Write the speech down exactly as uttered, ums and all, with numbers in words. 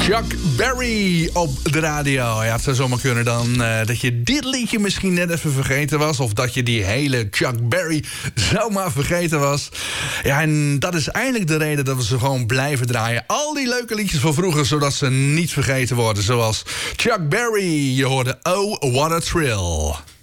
Chuck Berry op de radio. Ja, het zou zomaar kunnen dan uh, dat je dit liedje misschien net even vergeten was. Of dat je die hele Chuck Berry zomaar vergeten was. Ja, en dat is eigenlijk de reden dat we ze gewoon blijven draaien. Al die leuke liedjes van vroeger, zodat ze niet vergeten worden. Zoals Chuck Berry, je hoorde Oh, What a Thrill.